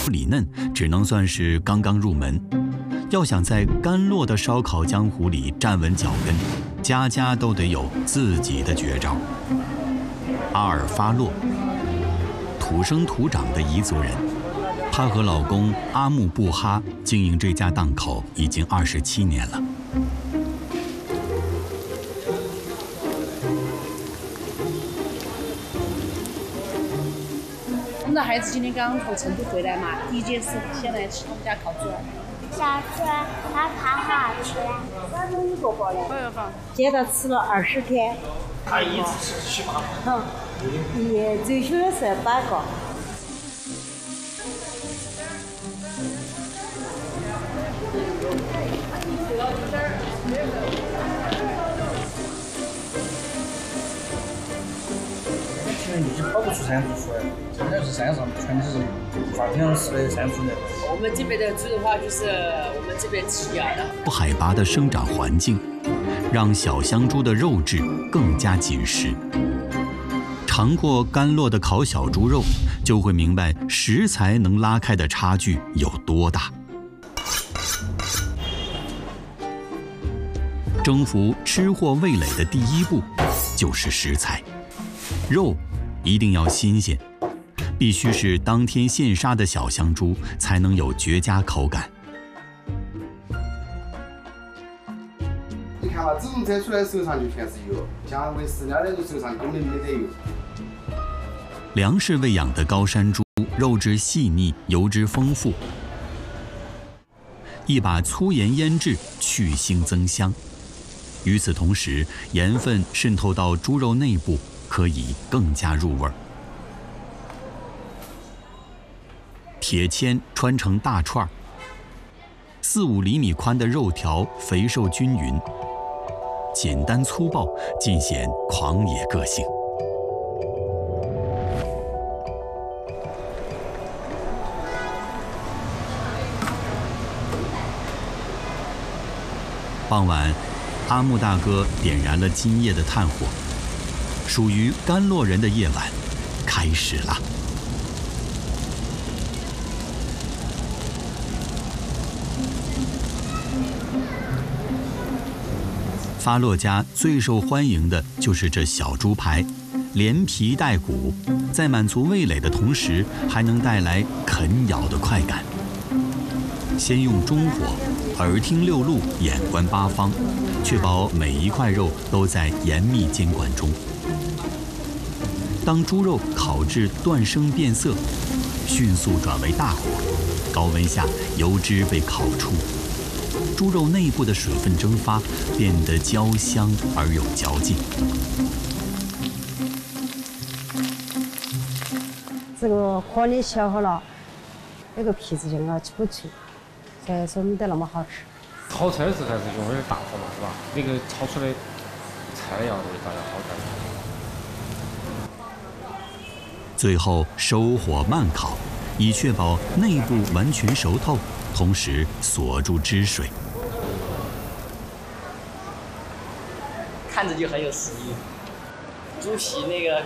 里嫩，只能算是刚刚入门。要想在甘洛的烧烤江湖里站稳脚跟，家家都得有自己的绝招。阿尔发洛，土生土长的彝族人，她和老公阿木布哈经营这家档口已经27年了。 我们的孩子今天刚从成都回来嘛，第一件事先来吃他们家烤猪耳。 小猪它好吃。 接着吃了20天。 他一次吃7、8个。 也最小的是8个。 你跑不出山猪出来，真的是山上全是无法品尝吃的山猪的。 我们这边的猪的话，就是我们这边吃养的。 高海拔的生长环境，让小香猪的肉质更加紧实。尝过甘洛的烤小猪肉，就会明白食材能拉开的差距有多大。征服吃货味蕾的第一步，就是食材。肉一定要新鲜，必须是当天现杀的小香猪，才能有绝佳口感。 你看嘛，自从摘出来手上就全是油，像喂饲料的人手上根本没得油。 粮食喂养的高山猪，肉质细腻，油脂丰富。一把粗盐腌制，去腥增香。与此同时，盐分渗透到猪肉内部，可以更加入味儿。铁签穿成大串儿，4、5厘米宽的肉条肥瘦均匀，简单粗暴，尽显狂野个性。傍晚，阿木大哥点燃了今夜的炭火，属于甘洛人的夜晚开始了。发洛家最受欢迎的就是这小猪排，连皮带骨，在满足味蕾的同时，还能带来啃咬的快感。先用中火，耳听6路，眼观8方，确保每一块肉都在严密监管中。当猪肉烤至断生变色，迅速转为大火，高温下油脂被烤出，猪肉内部的水分蒸发，变得焦香而有嚼劲。 这个火力小好了，那个皮子就咬起不脆，所以说没得那么好吃。 炒菜的时候还是用点大火嘛，是吧？那个炒出来菜肴的味道要好点。 最后收火慢烤，以确保内部完全熟透，同时锁住汁水。 看着就很有食欲。猪皮那个